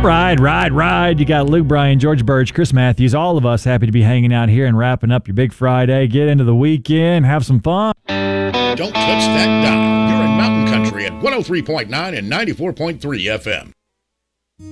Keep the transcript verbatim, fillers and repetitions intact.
Ride, ride, ride. You got Luke Bryan, George Birch, Chris Matthews, all of us happy to be hanging out here and wrapping up your big Friday. Get into the weekend, have some fun. Don't touch that dial. You're in Mountain Country at one oh three point nine and ninety-four point three F M.